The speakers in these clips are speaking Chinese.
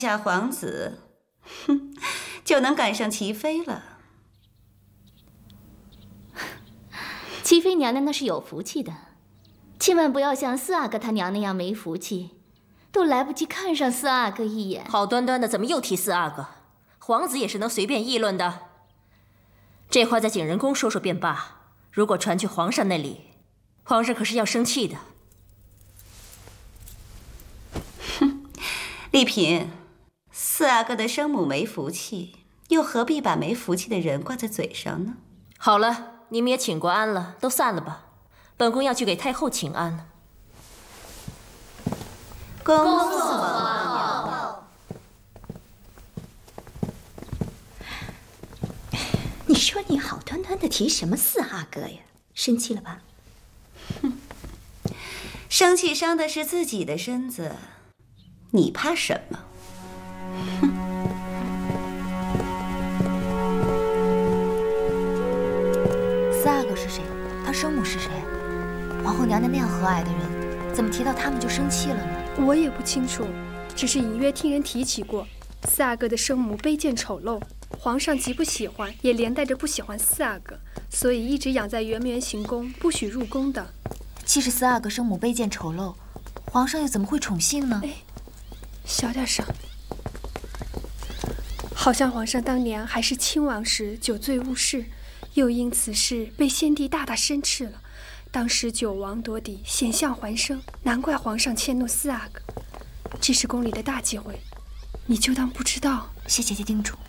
下皇子，哼，就能赶上齐妃了。 齐妃娘娘那是有福气的，千万不要像四阿哥他娘那样没福气，都来不及看上四阿哥一眼。 好端端的，怎么又提四阿哥？皇子也是能随便议论的。这话在景仁宫说说便罢，如果传去皇上那里，皇上可是要生气的。 哼，丽嫔，四阿哥的生母没福气，又何必把没福气的人挂在嘴上呢？ 好了，你们也请过安了，都散了吧。本宫要去给太后请安了。 恭送皇后。 你说你好端端的提什么四阿哥呀？生气了吧？ 哼，生气伤的是自己的身子，你怕什么？ 四阿哥是谁？他生母是谁？皇后娘娘那样和蔼的人，怎么提到他们就生气了呢？ 我也不清楚，只是隐约听人提起过，四阿哥的生母卑贱丑陋，皇上极不喜欢，也连带着不喜欢四阿哥，所以一直养在圆明园行宫，不许入宫的。 既是四阿哥生母卑贱丑陋，皇上又怎么会宠幸呢？ 哎，小点声。好像皇上当年还是亲王时酒醉误事，又因此事被先帝大大申斥了。当时九王夺嫡，险象环生，难怪皇上迁怒四阿哥。这是宫里的大忌讳，你就当不知道。 谢姐姐叮嘱。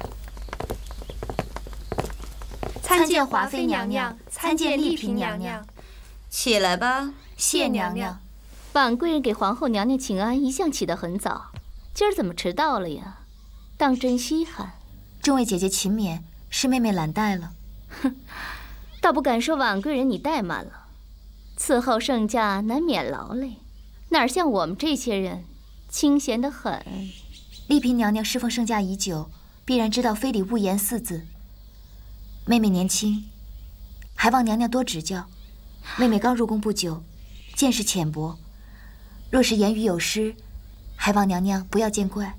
参见华妃娘娘，参见丽嫔娘娘。 起来吧。 谢娘娘。 婉贵人给皇后娘娘请安一向起得很早，今儿怎么迟到了呀？当真稀罕。 众位姐姐勤勉，是妹妹懒怠了。 哼，倒不敢说婉贵人你怠慢了，伺候圣驾难免劳累，哪像我们这些人清闲得很。 丽嫔娘娘侍奉圣驾已久，必然知道非礼勿言4字。妹妹年轻，还望娘娘多指教。妹妹刚入宫不久，见识浅薄，若是言语有失，还望娘娘不要见怪。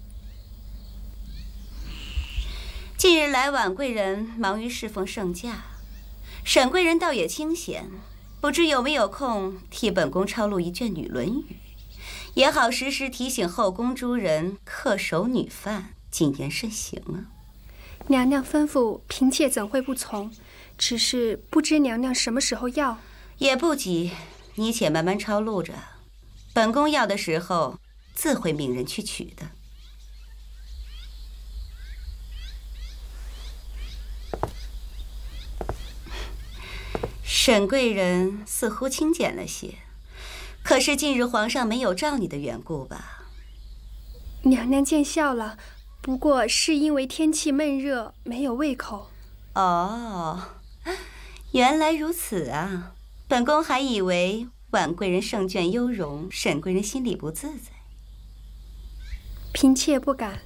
近日来，婉贵人忙于侍奉圣驾，沈贵人倒也清闲，不知有没有空替本宫抄录一卷《女论语》，也好时时提醒后宫诸人恪守女范，谨言慎行啊。 娘娘吩咐，嫔妾怎会不从？只是不知娘娘什么时候要。 也不急，你且慢慢抄录着，本宫要的时候自会命人去取的。沈贵人似乎清简了些，可是近日皇上没有召你的缘故吧？ 娘娘见笑了，不过是因为天气闷热，没有胃口。 哦，原来如此啊！本宫还以为婉贵人胜券优容，沈贵人心里不自在。 嫔妾不敢。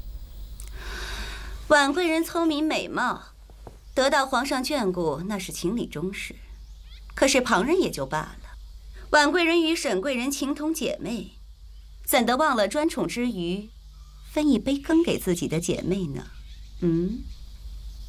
婉贵人聪明美貌，得到皇上眷顾，那是情理中事。可是旁人也就罢了，婉贵人与沈贵人情同姐妹，怎得忘了专宠之余，分一杯羹给自己的姐妹呢？嗯。